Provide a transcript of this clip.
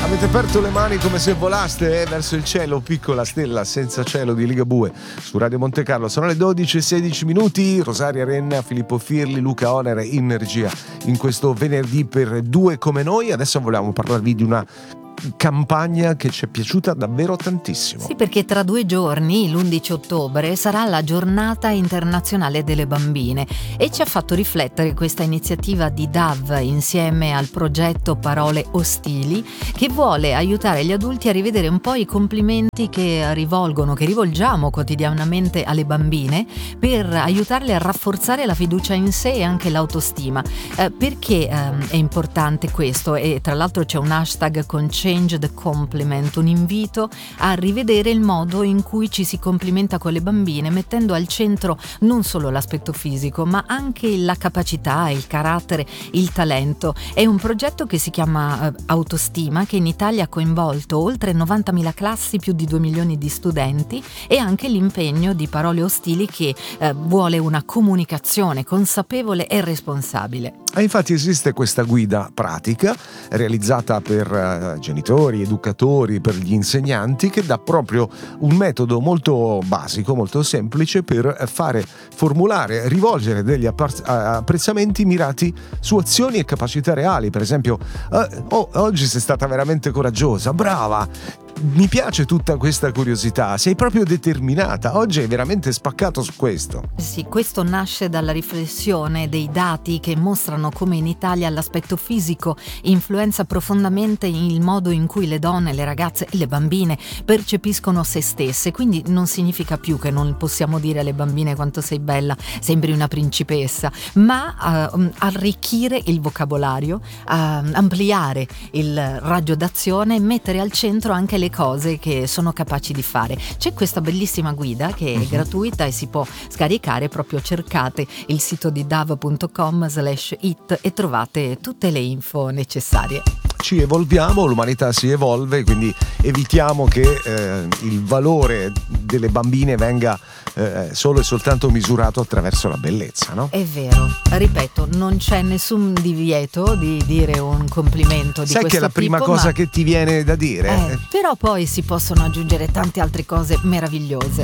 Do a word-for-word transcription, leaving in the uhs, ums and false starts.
Avete aperto le mani come se volaste eh, verso il cielo, piccola stella senza cielo di Ligabue su Radio Monte Carlo. Sono le dodici e sedici minuti. Rosaria Renna, Filippo Firli, Luca Onere in regia in questo venerdì per Due come noi. Adesso volevamo parlarvi di una campagna che ci è piaciuta davvero tantissimo. Sì, perché tra due giorni, l'undici ottobre, sarà la giornata internazionale delle bambine e ci ha fatto riflettere questa iniziativa di D A V insieme al progetto Parole Ostili, che vuole aiutare gli adulti a rivedere un po' i complimenti che rivolgono, che rivolgiamo quotidianamente alle bambine per aiutarle a rafforzare la fiducia in sé e anche l'autostima. Eh, perché eh, è importante questo? E tra l'altro c'è un hashtag con Change the Compliment, un invito a rivedere il modo in cui ci si complimenta con le bambine, mettendo al centro non solo l'aspetto fisico, ma anche la capacità, il carattere, il talento. È un progetto che si chiama eh, Autostima, che in Italia ha coinvolto oltre novantamila classi, più di due milioni di studenti, e anche l'impegno di Parole Ostili, che eh, vuole una comunicazione consapevole e responsabile. E infatti esiste questa guida pratica realizzata per uh, genitori, educatori, per gli insegnanti, che dà proprio un metodo molto basico, molto semplice per fare, formulare, rivolgere degli appar- apprezzamenti mirati su azioni e capacità reali. Per esempio, uh, oh, oggi sei stata veramente coraggiosa, brava, mi piace tutta questa curiosità, sei proprio determinata, oggi hai veramente spaccato su questo. Sì, questo nasce dalla riflessione dei dati che mostrano come in Italia l'aspetto fisico influenza profondamente il modo in cui le donne, le ragazze e le bambine percepiscono se stesse. Quindi non significa più che non possiamo dire alle bambine quanto sei bella, sembri una principessa, ma uh, arricchire il vocabolario, uh, ampliare il raggio d'azione e mettere al centro anche le cose che sono capaci di fare. C'è questa bellissima guida che è uh-huh. gratuita e si può scaricare, proprio cercate il sito di dav punto com slash it e trovate tutte le info necessarie. Ci evolviamo, l'umanità si evolve, quindi evitiamo che eh, il valore delle bambine venga eh, solo e soltanto misurato attraverso la bellezza, no? È vero, ripeto, non c'è nessun divieto di dire un complimento di Sai questo tipo. che è la prima tipo, cosa ma... che ti viene da dire? Eh, però poi si possono aggiungere tante altre cose meravigliose.